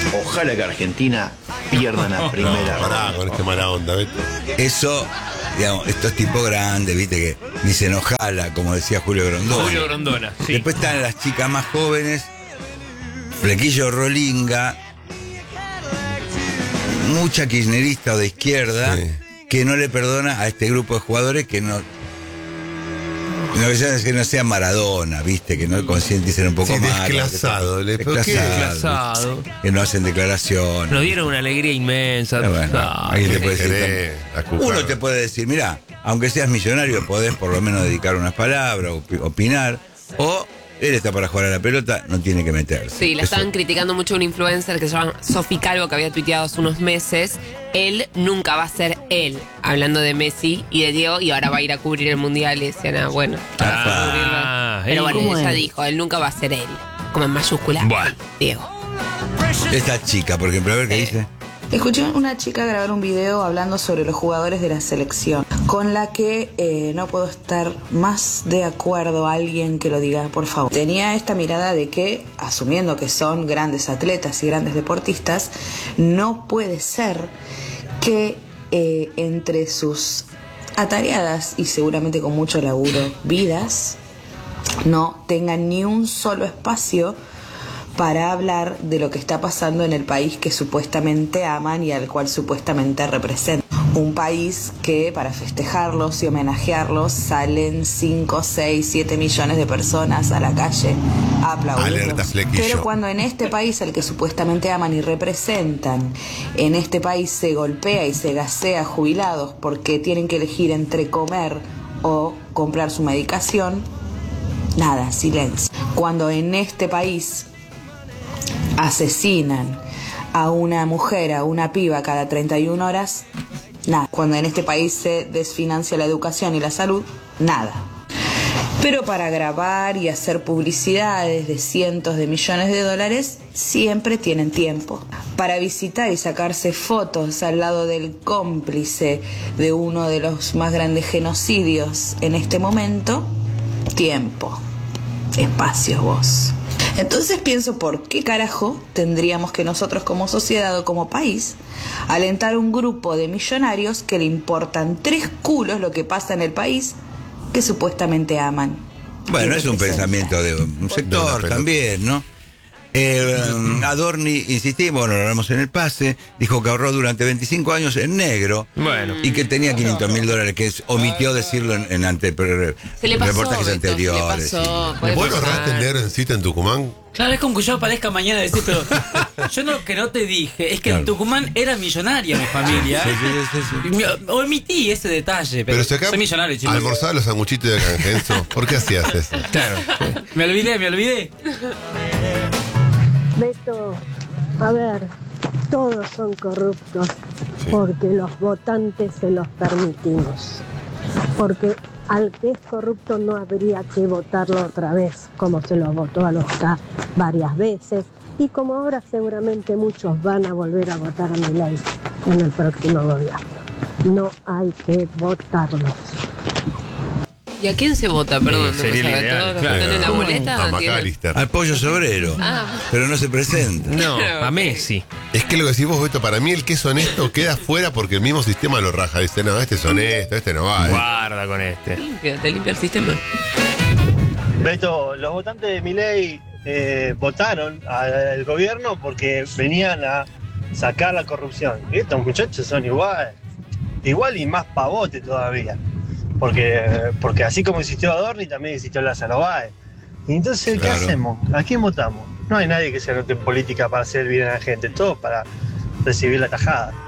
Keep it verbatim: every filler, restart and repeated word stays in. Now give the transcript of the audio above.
Ojalá que Argentina pierda la primera. No, pará con este mala onda, ¿ves? Eso, digamos, estos tipos grandes, viste, que ni se enojala, como decía Julio Grondona. Julio Grondona, sí. Después están las chicas más jóvenes, Flequillo Rolinga, mucha kirchnerista o de izquierda, Sí. que no le perdona a este grupo de jugadores que no... No, que no sea Maradona, viste, que no concienticen un poco Sí, más. desclasado, le- ¿pero qué Desclasado. Que no hacen declaraciones. Nos dieron una alegría inmensa. Pero bueno, Ah, alguien te ¿qué puede decir querés? La también. cucaracha. Uno te puede decir, mira, aunque seas millonario, podés por lo menos dedicar unas palabras, opi- opinar, o él está para jugar a la pelota, no tiene que meterse. Sí, la Eso- estaban criticando mucho un influencer que se llama Sofi Calvo, que había tuiteado hace unos meses. Él nunca va a ser él, hablando de Messi y de Diego, y ahora va a ir a cubrir el Mundial. Y decían, ah, bueno, Ah, vas a cubrirlo. Pero ¿y bueno, cómo ella es? dijo, él nunca va a ser él, como en mayúscula, Bueno. Diego. Esta chica, por ejemplo, a ver qué Eh. dice. Escuché una chica grabar un video hablando sobre los jugadores de la selección, con la que eh, no puedo estar más de acuerdo. Alguien que lo diga, por favor. Tenía esta mirada de que, asumiendo que son grandes atletas y grandes deportistas, no puede ser que eh, entre sus atareadas y seguramente con mucho laburo vidas, no tengan ni un solo espacio para hablar de lo que está pasando en el país que supuestamente aman y al cual supuestamente representan. Un país que para festejarlos y homenajearlos salen cinco, seis, siete millones de personas a la calle a aplaudirlos. Alerta Flequillo. Pero cuando en este país al que supuestamente aman y representan, en este país se golpea y se gasea jubilados porque tienen que elegir entre comer o comprar su medicación, nada, silencio. Cuando en este país asesinan a una mujer, a una piba cada treinta y una horas, nada. Cuando en este país se desfinancia la educación y la salud, nada. Pero para grabar y hacer publicidades de cientos de millones de dólares, siempre tienen tiempo. Para visitar y sacarse fotos al lado del cómplice de uno de los más grandes genocidios en este momento, tiempo. Espacios vos. Entonces pienso, ¿por qué carajo tendríamos que nosotros como sociedad o como país alentar un grupo de millonarios que le importan tres culos lo que pasa en el país que supuestamente aman? Bueno, Y es un representan. pensamiento de un sector pelota. también, ¿no? Eh, Adorni, insistimos, bueno, lo hablamos en el pase, dijo que ahorró durante veinticinco años en negro. Bueno. Y que tenía quinientos mil dólares, que es- omitió decirlo en, en ante, Se le pasó, reportajes Beto, anteriores. se le pasó. sí. Puede ¿Vos pasar. ahorraste en negro en cita en Tucumán? Claro, es como que yo aparezca mañana y decir, pero yo no, que no te dije, es que Claro. en Tucumán era millonaria mi familia. Sí, sí, sí, sí. Y me- Omití ese detalle, pero, Pero si acá soy millonario, chicos. almorzaba los sanguchitos de Cangenzo, ¿por qué hacías eso? Claro. Me olvidé, me olvidé. Beto, a ver, todos son corruptos porque los votantes se los permitimos. Porque al que es corrupto no habría que votarlo otra vez, como se lo votó a los K varias veces. Y como ahora seguramente muchos van a volver a votar a Milei en el próximo gobierno. No hay que votarlos. ¿Y a quién se vota? Perdón, Sí, no sería me sabe ideal, todos los claro. que están en la boleta. A tienen- McAllister. Al pollo sobrero, Ah. pero no se presenta. No, Ok. a Messi. Es que lo que decís vos, Beto, para mí el que es honesto queda fuera porque el mismo sistema lo raja. Dice, no, este es honesto, este no va. ¿eh? Guarda con este. Limpia, te limpia el sistema. Beto, los votantes de Milei eh, votaron al gobierno porque venían a sacar la corrupción. Y estos muchachos son igual, igual y más pavote todavía. Porque, porque así como existió Adorni, también existió Lázaro Báez. Y entonces, ¿qué Claro. hacemos? ¿A quién votamos? No hay nadie que se anote en política para hacer bien a la gente, todo para recibir la tajada.